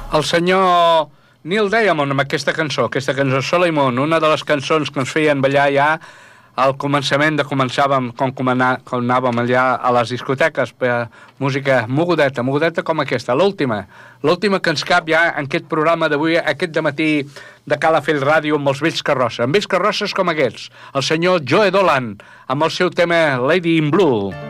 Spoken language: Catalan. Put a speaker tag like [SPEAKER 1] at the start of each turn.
[SPEAKER 1] El senyor Neil Diamond amb aquesta cançó Soleimon, una de les cançons que ens feien ballar ja al començament de començàvem, com anàvem allà a les discoteques, per música mogudeta com aquesta, l'última que ens cap ja en aquest programa d'avui, aquest dematí de Calafell Ràdio amb els vells carrosses com aquests, el senyor Joe Dolan amb el seu tema Lady in Blue.